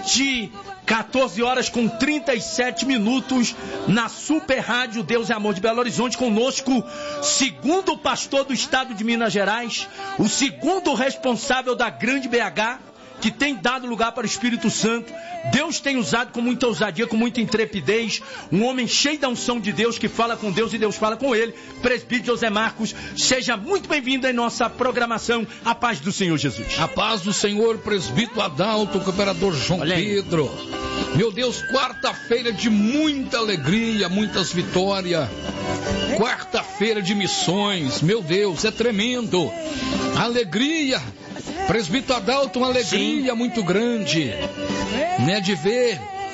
noite, 14 horas com 37 minutos, na Super Rádio Deus é Amor de Belo Horizonte, conosco, segundo pastor do estado de Minas Gerais, o segundo responsável da Grande BH, que tem dado lugar para o Espírito Santo. Deus tem usado com muita ousadia, com muita intrepidez, um homem cheio da unção de Deus, que fala com Deus e Deus fala com ele, presbítero José Marcos. Seja muito bem-vindo em nossa programação. A paz do Senhor Jesus. A paz do Senhor, presbítero Adalto, cooperador João Pedro. Meu Deus, quarta-feira de muita alegria, muitas vitórias. Quarta-feira de missões, meu Deus, é tremendo. Alegria. Presbítero Adalto, uma alegria muito grande, né, de ver